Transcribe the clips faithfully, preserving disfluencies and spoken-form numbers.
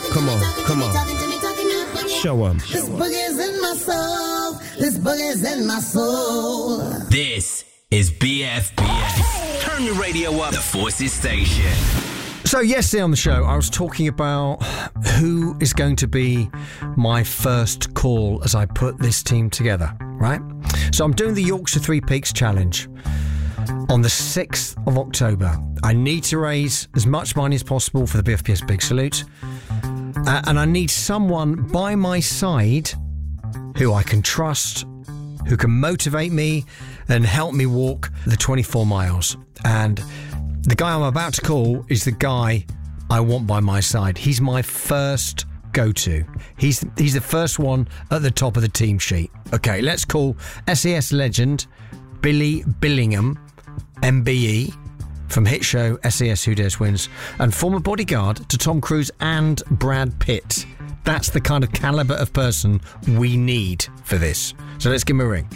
Come on, come on. Show 'em. This boogie's in my soul. This boogie's in my soul. This is B F B S. Turn your radio up. The Forces Station. So yesterday on the show, I was talking about who is going to be my first call as I put this team together, right? So I'm doing the Yorkshire Three Peaks Challenge on the sixth of October. I need to raise as much money as possible for the B F B S Big Salute. Uh, and I need someone by my side who I can trust, who can motivate me and help me walk the twenty-four miles. And the guy I'm about to call is the guy I want by my side. He's my first go-to. He's he's the first one at the top of the team sheet. Okay, let's call S E S legend Billy Billingham, M B E, from hit show S E S Who Dares Wins, and former bodyguard to Tom Cruise and Brad Pitt. That's the kind of calibre of person we need for this. So let's give him a ring.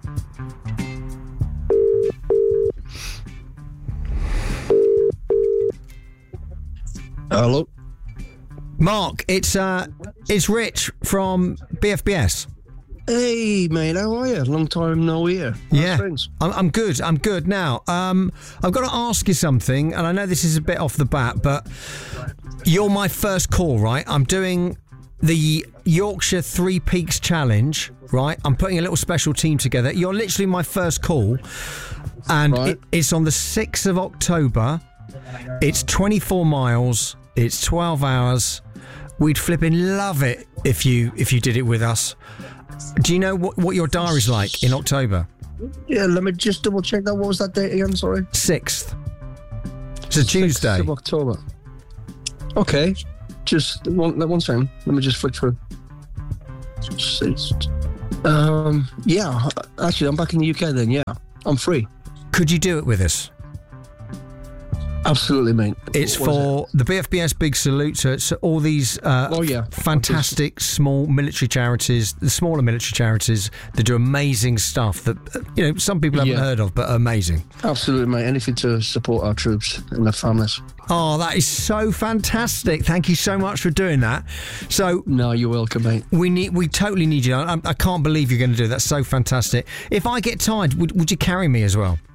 Hello, Mark. It's uh, it's Rich from B F B S. hey mate, how are you? Long time no hear. How's Yeah, things? I'm, I'm good. I'm good now. Um, I've got to ask you something, and I know this is a bit off the bat, but you're my first call, right? I'm doing the Yorkshire Three Peaks Challenge, right? I'm putting a little special team together. You're literally my first call, and Right. it, it's on the sixth of October. It's twenty-four miles. It's twelve hours. We'd flipping love it if you if you did it with us. Do you know what, what your diary's like in October? Yeah, let me just double check that. What was that date again? Sorry. sixth. It's a Tuesday. sixth of October. Okay, just one, one second. Let me just flick through. Sixth. Um, yeah, actually, I'm back in the U K then. Yeah, I'm free. Could you do it with us? Absolutely, mate. It's What was for the B F B S Big Salute. So it's all these uh, Oh, yeah. fantastic small military charities, the smaller military charities that do amazing stuff that, uh, you know, some people haven't Yeah. heard of, but are amazing. it? Absolutely, mate. Anything to support our troops and their families. Oh, that is so fantastic. Thank you so much for doing that. So No, you're welcome, mate. we need, we totally need you. I, I can't believe you're going to do that. That's so fantastic. If I get tired, would, would you carry me as well?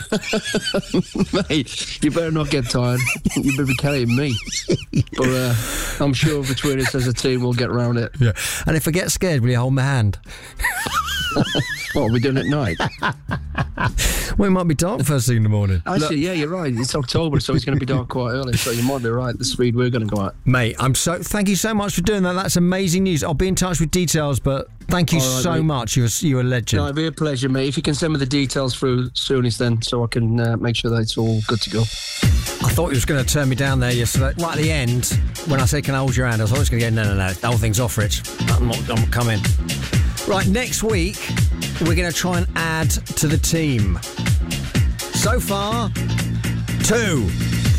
Mate, you better not get tired. You better be carrying me. But uh, I'm sure between us as a team, we'll get around it. Yeah. And if I get scared, will you hold my hand? What are we doing at night? Well, it might be dark first thing in the morning. Actually, yeah, you're right. It's October, so it's going to be dark quite early. So you might be right. The speed we're going to go at. Mate, I'm so thank you so much for doing that. That's amazing news. I'll be in touch with details, but thank you All right, so mate. much. You're you're a legend. No, it'd be a pleasure, mate. If you can send me the details through soonest, then so I can uh, make sure that it's all good to go. I thought he was going to turn me down there yesterday. Right at the end, when I said, "Can I hold your hand?" I thought he was going to go, "No, no, no. The whole thing's off, Rich. I'm not. I'm not coming." Right, next week we're going to try and add to the team. So far, two.